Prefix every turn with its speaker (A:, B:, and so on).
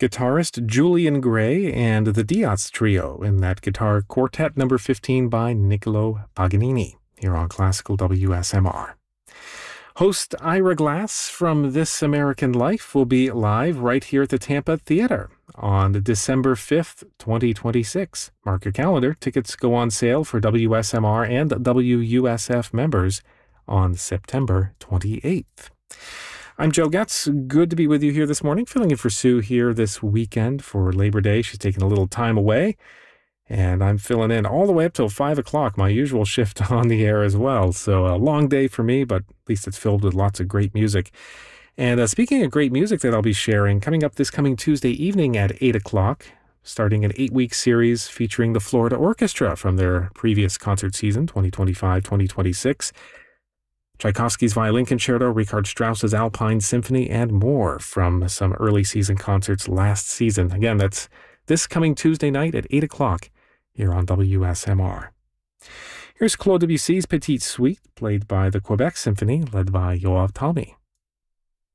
A: guitarist Julian Gray and the Diaz Trio in that guitar quartet number 15 by Niccolo Paganini here on Classical WSMR. Host Ira Glass from This American Life will be live right here at the Tampa Theater on December 5th, 2026. Mark your calendar. Tickets go on sale for WSMR and WUSF members on September 28th. I'm Joe Getz. Good to be with you here this morning, filling in for Sue here this weekend for Labor Day. She's taking a little time away, and I'm filling in all the way up till 5 o'clock, my usual shift on the air as well. So a long day for me, but at least it's filled with lots of great music. And speaking of great music that I'll be sharing, coming up this coming Tuesday evening at 8 o'clock, starting an 8-week series featuring the Florida Orchestra from their previous concert season, 2025-2026. Tchaikovsky's Violin Concerto, Richard Strauss's Alpine Symphony, and more from some early season concerts last season. Again, that's this coming Tuesday night at 8 o'clock here on WSMR. Here's Claude Debussy's Petite Suite, played by the Quebec Symphony, led by Yoav Talmy.